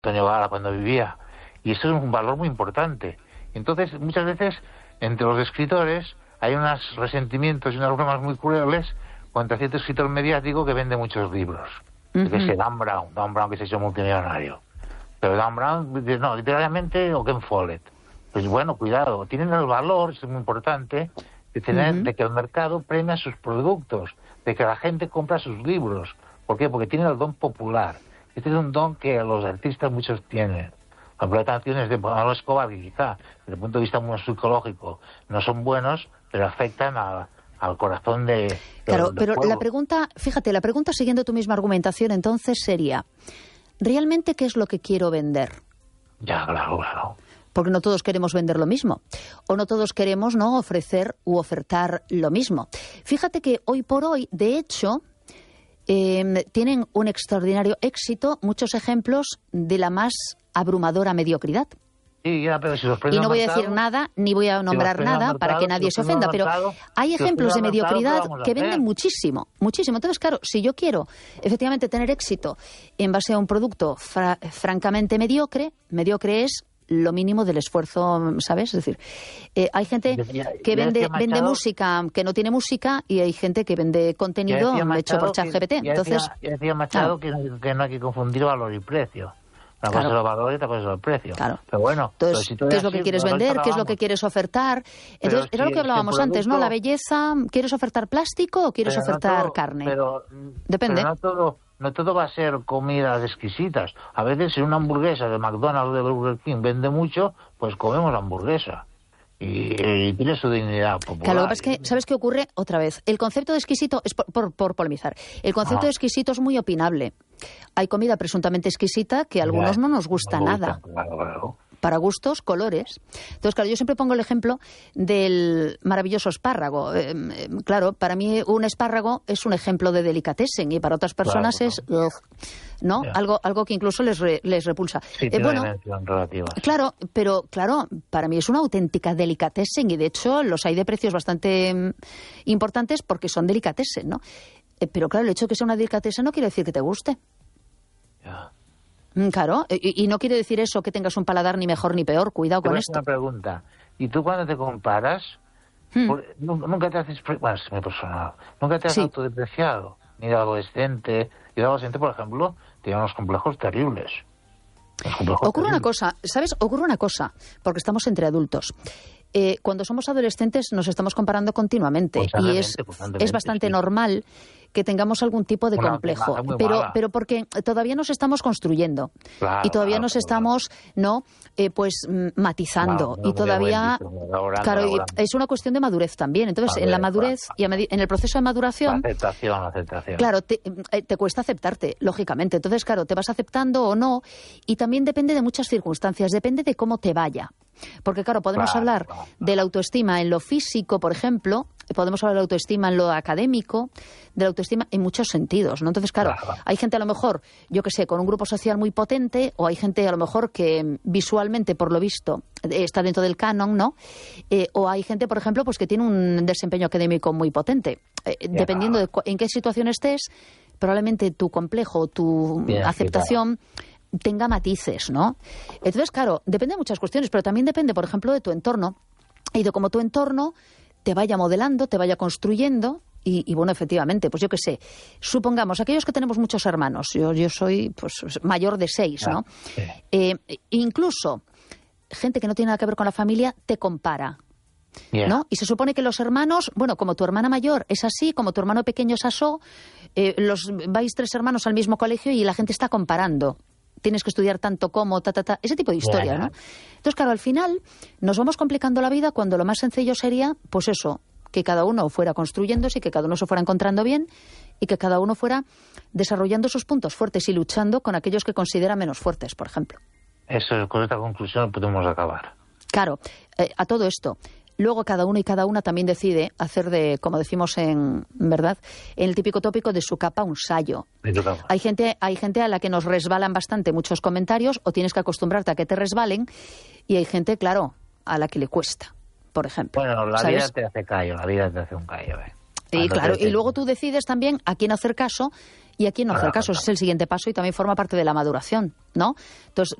Antonio Gala cuando vivía. Y eso es un valor muy importante. Entonces, muchas veces, entre los escritores, hay unos resentimientos y unas bromas muy crueles contra cierto escritor mediático que vende muchos libros. Que es Dan Brown que se hizo multimillonario. Pero Dan Brown, no, literalmente, o Ken Follett. Pues bueno, cuidado, tienen el valor, es muy importante, de que el mercado premia sus productos, de que la gente compra sus libros. ¿Por qué? Porque tienen el don popular. Este es un don que los artistas muchos tienen. Por ejemplo, hay canciones de Manolo Escobar que quizá, desde el punto de vista muy psicológico, no son buenos, pero afectan al corazón de... Claro, pero la pregunta, fíjate, la pregunta siguiendo tu misma argumentación entonces sería, ¿realmente qué es lo que quiero vender? Ya, claro. Porque no todos queremos vender lo mismo, o no todos queremos no ofrecer u ofertar lo mismo. Fíjate que hoy por hoy, de hecho, tienen un extraordinario éxito muchos ejemplos de la más abrumadora mediocridad. Sí, ya, pero si los y no voy a decir nada, ni voy a nombrar nada para que nadie se ofenda, pero hay ejemplos de mediocridad que venden muchísimo, muchísimo. Entonces, claro, si yo quiero efectivamente tener éxito en base a un producto francamente mediocre es lo mínimo del esfuerzo, ¿sabes? Es decir, hay gente que vende música que no tiene música y hay gente que vende contenido hecho por ChatGPT. Entonces, decía Machado que no hay que confundir valor y precio. Una cosa es el valor y otra cosa es el precio. Claro. Pero bueno, entonces, ¿qué es lo que quieres vender? ¿Qué es lo que quieres ofertar? Entonces, era lo que hablábamos antes, ¿no? La belleza, ¿quieres ofertar plástico o quieres ofertar carne? Depende. Pero no todo va a ser comidas exquisitas. A veces si una hamburguesa de McDonald's o de Burger King vende mucho, pues comemos hamburguesa. Y tiene su dignidad popular. Claro, lo que pasa es que, ¿sabes qué ocurre? Otra vez, el concepto de exquisito, es por polemizar, el concepto de exquisito es muy opinable. Hay comida presuntamente exquisita que a algunos no nos gusta nada. Claro. Para gustos, colores. Entonces, claro, yo siempre pongo el ejemplo del maravilloso espárrago. Claro, para mí un espárrago es un ejemplo de delicatessen y para otras personas es... ¿no? Algo que incluso les repulsa. Sí, bueno, relativa. Claro, pero claro, para mí es una auténtica delicatessen y de hecho los hay de precios bastante importantes porque son delicatessen, ¿no? Pero claro, el hecho de que sea una delicatessen no quiere decir que te guste. Ya. Claro, y no quiere decir eso que tengas un paladar ni mejor ni peor, cuidado con esto. Una pregunta, ¿y tú cuando te comparas, nunca te haces, bueno, es muy personal, nunca te has autodepreciado? Ni de adolescente, yo de adolescente, por ejemplo, tenía unos complejos terribles. Ocurre una cosa, ¿sabes? Ocurre una cosa, porque estamos entre adultos. Cuando somos adolescentes nos estamos comparando continuamente y es bastante normal que tengamos algún tipo de complejo, pero porque todavía nos estamos construyendo y todavía nos estamos matizando y todavía es una cuestión de madurez también. Entonces, en la madurez y en el proceso de maduración, aceptación. Claro, te cuesta aceptarte, lógicamente. Entonces, claro, te vas aceptando o no y también depende de muchas circunstancias, depende de cómo te vaya. Porque, claro, podemos hablar de la autoestima en lo físico, por ejemplo, podemos hablar de la autoestima en lo académico, de la autoestima en muchos sentidos, ¿no? Entonces, claro, hay gente a lo mejor, yo qué sé, con un grupo social muy potente, o hay gente a lo mejor que visualmente, por lo visto, está dentro del canon, ¿no? O hay gente, por ejemplo, pues que tiene un desempeño académico muy potente. Dependiendo de en qué situación estés, probablemente tu complejo, tu aceptación... tenga matices, ¿no? Entonces, claro, depende de muchas cuestiones, pero también depende, por ejemplo, de tu entorno y de cómo tu entorno te vaya modelando, te vaya construyendo y bueno, efectivamente, pues yo qué sé, supongamos, aquellos que tenemos muchos hermanos, yo soy pues mayor de 6, ¿no? Incluso gente que no tiene nada que ver con la familia te compara. ¿No? Y se supone que los hermanos, bueno, como tu hermana mayor es así, como tu hermano pequeño es asó, vais 3 hermanos al mismo colegio y la gente está comparando. Tienes que estudiar tanto como, ese tipo de historia, ¿no? Entonces, claro, al final nos vamos complicando la vida cuando lo más sencillo sería, pues eso, que cada uno fuera construyéndose y que cada uno se fuera encontrando bien y que cada uno fuera desarrollando sus puntos fuertes y luchando con aquellos que considera menos fuertes, por ejemplo. Eso, con esta conclusión podemos acabar. Claro, a todo esto. Luego cada uno y cada una también decide hacer de, como decimos en verdad, en el típico tópico de su capa un sayo. Hay gente a la que nos resbalan bastante muchos comentarios o tienes que acostumbrarte a que te resbalen y hay gente, claro, a la que le cuesta, por ejemplo. Bueno, la ¿sabes? vida te hace callo, la vida te hace un callo. Y claro, y luego tú decides también a quién hacer caso y a quién no hacer caso. Ese es el siguiente paso y también forma parte de la maduración, ¿no? Entonces,